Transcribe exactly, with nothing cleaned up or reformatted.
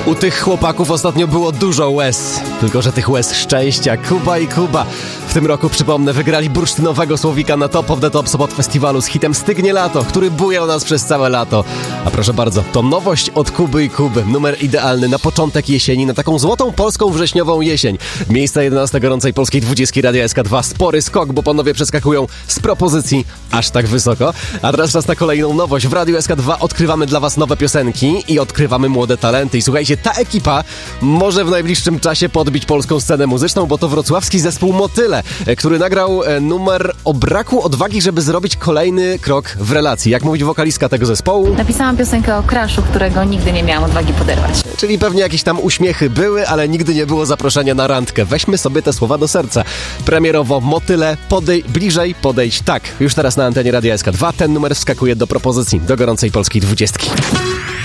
U tych chłopaków ostatnio było dużo łez, tylko że tych łez szczęścia. Kuba i Kuba w tym roku, przypomnę, wygrali bursztynowego Słowika na Top of the Top Sobot Festiwalu z hitem Stygnie Lato, który bujał nas przez całe lato. A proszę bardzo, to nowość od Kuby i Kuby. Numer idealny na początek jesieni, na taką złotą polską wrześniową jesień. Miejsca jedenaste gorącej polskiej dwudziestki Radia S K dwa. Spory skok, bo panowie przeskakują z propozycji aż tak wysoko. A teraz czas na kolejną nowość. W Radiu S K dwa odkrywamy dla was nowe piosenki i odkrywamy młode talenty. I słuchajcie, ta ekipa może w najbliższym czasie podbić polską scenę muzyczną, bo to wrocławski zespół Motyle, który nagrał numer o braku odwagi, żeby zrobić kolejny krok w relacji. Jak mówi wokalistka tego zespołu? Napisałam piosenkę o crushu, którego nigdy nie miałam odwagi poderwać. Czyli pewnie jakieś tam uśmiechy były, ale nigdy nie było zaproszenia na randkę. Weźmy sobie te słowa do serca. Premierowo Motyle, podej, bliżej, podejdź tak. Już teraz na antenie Radia S K dwa ten numer wskakuje do propozycji do gorącej polskiej dwudziestki.